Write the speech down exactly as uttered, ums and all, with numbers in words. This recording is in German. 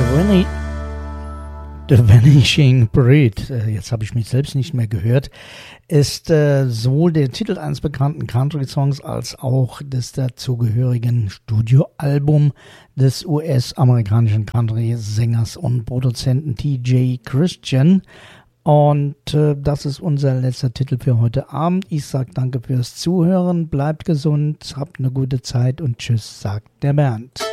Vani- The Vanishing Breed, äh, jetzt habe ich mich selbst nicht mehr gehört, ist äh, sowohl der Titel eines bekannten Country-Songs als auch des dazugehörigen Studioalbum des U S-amerikanischen Country-Sängers und Produzenten T J Christian. Und äh, das ist unser letzter Titel für heute Abend. Ich sage danke fürs Zuhören, bleibt gesund, habt eine gute Zeit und tschüss, sagt der Bernd.